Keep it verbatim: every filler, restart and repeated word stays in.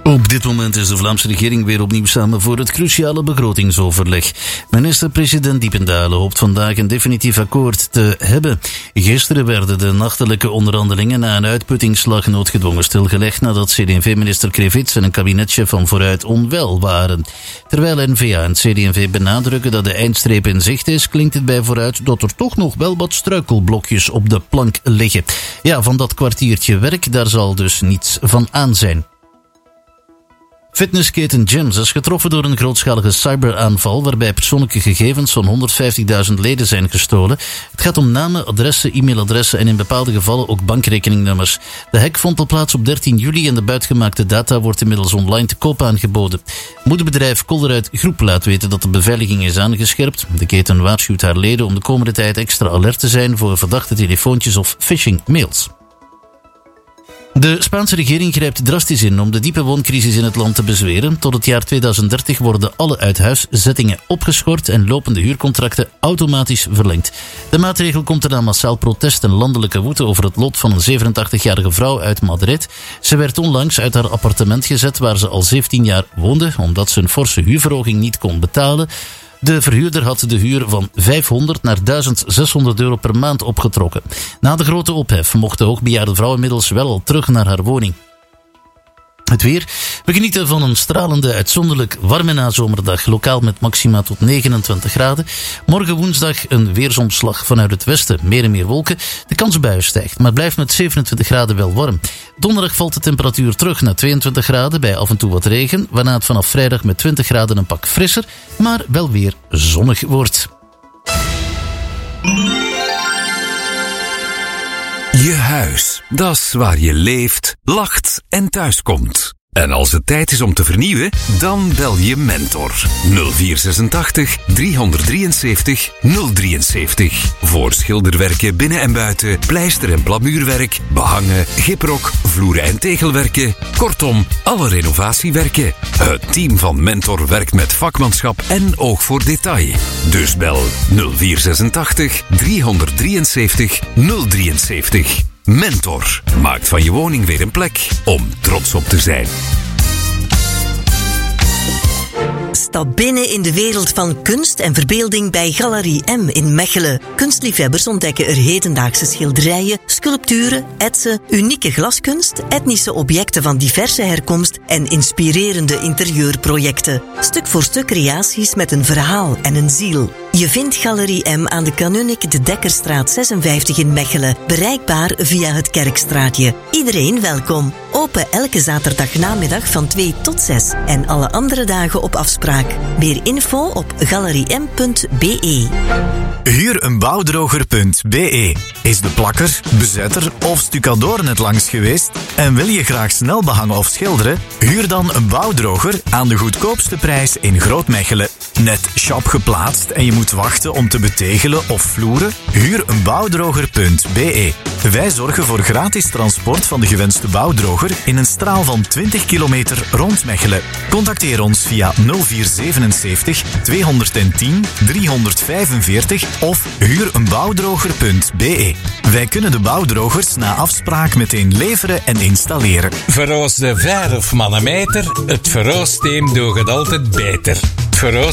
Op dit moment is de Vlaamse regering weer opnieuw samen voor het cruciale begrotingsoverleg. Minister-president Diependalen hoopt vandaag een definitief akkoord te hebben. Gisteren werden de nachtelijke onderhandelingen na een uitputtingsslag noodgedwongen stilgelegd nadat C D en V-minister Krevits en een kabinetchef van Vooruit onwel waren. Terwijl N V A en C D en V benadrukken dat de eindstreep in zicht is, klinkt het bij Vooruit dat er toch nog wel wat struikelblokjes op de plank liggen. Ja, van dat kwartiertje werk, daar zal dus niets van aan zijn. Fitnessketen Gyms is getroffen door een grootschalige cyberaanval waarbij persoonlijke gegevens van honderdvijftigduizend leden zijn gestolen. Het gaat om namen, adressen, e-mailadressen en in bepaalde gevallen ook bankrekeningnummers. De hack vond al plaats op dertien juli en de buitgemaakte data wordt inmiddels online te koop aangeboden. Moederbedrijf Colruyt Groep laat weten dat de beveiliging is aangescherpt. De keten waarschuwt haar leden om de komende tijd extra alert te zijn voor verdachte telefoontjes of phishing-mails. De Spaanse regering grijpt drastisch in om de diepe wooncrisis in het land te bezweren. Tot het jaar tweeduizend dertig worden alle uithuiszettingen opgeschort en lopende huurcontracten automatisch verlengd. De maatregel komt er na massaal protest en landelijke woede over het lot van een zevenentachtigjarige vrouw uit Madrid. Ze werd onlangs uit haar appartement gezet waar ze al zeventien jaar woonde, omdat ze een forse huurverhoging niet kon betalen. De verhuurder had de huur van vijfhonderd naar duizend zeshonderd euro per maand opgetrokken. Na de grote ophef mocht de hoogbejaarde vrouw inmiddels wel al terug naar haar woning. Het weer. We genieten van een stralende, uitzonderlijk warme nazomerdag, lokaal met maxima tot negenentwintig graden. Morgen woensdag een weersomslag vanuit het westen, meer en meer wolken. De kans op buien stijgt, maar blijft met zevenentwintig graden wel warm. Donderdag valt de temperatuur terug naar tweeëntwintig graden, bij af en toe wat regen, waarna het vanaf vrijdag met twintig graden een pak frisser, maar wel weer zonnig wordt. Je huis, dat is waar je leeft, lacht en thuiskomt. En als het tijd is om te vernieuwen, dan bel je Mentor. nul vier zesentachtig driehonderddrieënzeventig nul drieënzeventig. Voor schilderwerken binnen en buiten, pleister- en plamuurwerk, behangen, giprok, vloeren- en tegelwerken. Kortom, alle renovatiewerken. Het team van Mentor werkt met vakmanschap en oog voor detail. Dus bel nul vier zesentachtig driehonderddrieënzeventig nul drieënzeventig. Mentor maakt van je woning weer een plek om trots op te zijn. Stap binnen in de wereld van kunst en verbeelding bij Galerie M in Mechelen. Kunstliefhebbers ontdekken er hedendaagse schilderijen, sculpturen, etsen, unieke glaskunst, etnische objecten van diverse herkomst en inspirerende interieurprojecten. Stuk voor stuk creaties met een verhaal en een ziel. Je vindt Galerie M aan de Kanunnik de Dekkerstraat zesenvijftig in Mechelen. Bereikbaar via het Kerkstraatje. Iedereen welkom. Open elke zaterdagnamiddag van twee tot zes en alle andere dagen op afspraak. Meer info op galeriem punt b e. Huur een bouwdroger punt b e. Is de plakker, bezetter of stucadoor net langs geweest en wil je graag snel behangen of schilderen? Huur dan een bouwdroger aan de goedkoopste prijs in Groot-Mechelen. Net shop geplaatst en je moet wachten om te betegelen of vloeren? Huur een bouwdroger punt b e. Wij zorgen voor gratis transport van de gewenste bouwdroger in een straal van twintig kilometer rond Mechelen. Contacteer ons via nul vier zevenenzeventig tweehonderdtien driehonderdvijfenveertig of huur een bouwdroger punt b e. Wij kunnen de bouwdrogers na afspraak meteen leveren en installeren. Verroos de verf man een meter, het verroosteam doet het altijd beter. Het